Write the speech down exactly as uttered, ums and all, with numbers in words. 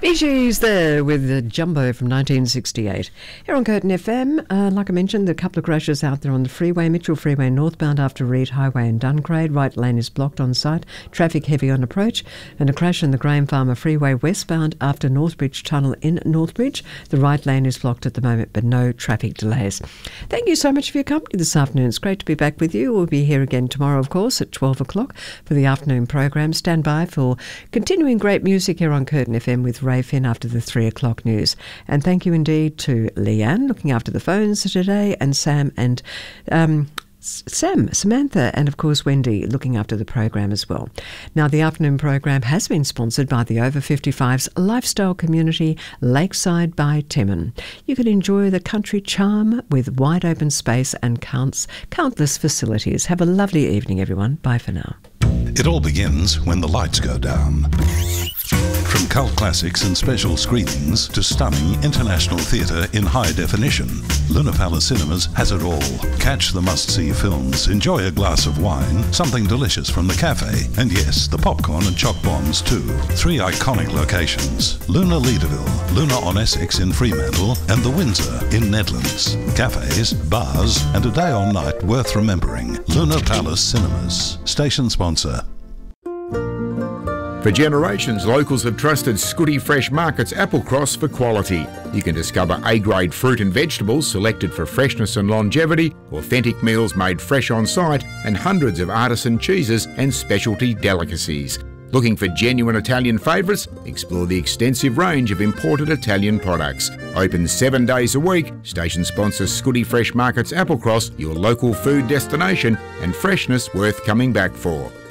Ishies there with the Jumbo from nineteen sixty-eight. Here on Curtin F M, uh, like I mentioned, a couple of crashes out there on the freeway. Mitchell Freeway northbound after Reed Highway in Duncraig. Right lane is blocked on site. Traffic heavy on approach. And a crash on the Graham Farmer Freeway westbound after Northbridge Tunnel in Northbridge. The right lane is blocked at the moment, but no traffic delays. Thank you so much for your company this afternoon. It's great to be back with you. We'll be here again tomorrow, of course, at twelve o'clock for the afternoon program. Stand by for continuing great music here on Curtin F M with Ray Finn after the three o'clock news. And thank you indeed to Leanne looking after the phones today, and Sam and um, Sam, Samantha, and of course Wendy looking after the program as well. Now, the afternoon program has been sponsored by the over fifty-fives lifestyle community Lakeside by Timon. You can enjoy the country charm with wide open space and counts countless facilities. Have a lovely evening, everyone. Bye for now. It all begins when the lights go down. From cult classics and special screenings to stunning international theatre in high definition, Luna Palace Cinemas has it all. Catch the must-see films, enjoy a glass of wine, something delicious from the cafe, and yes, the popcorn and choc bombs too. Three iconic locations: Luna Leederville, Luna on Essex in Fremantle, and the Windsor in Nedlands. Cafes, bars, and a day or night worth remembering. Luna Palace Cinemas. Station sponsor. For generations, locals have trusted Scooty Fresh Markets Applecross for quality. You can discover A-grade fruit and vegetables selected for freshness and longevity, authentic meals made fresh on site, and hundreds of artisan cheeses and specialty delicacies. Looking for genuine Italian favourites? Explore the extensive range of imported Italian products. Open seven days a week, station sponsor Scooty Fresh Markets Applecross, your local food destination and freshness worth coming back for.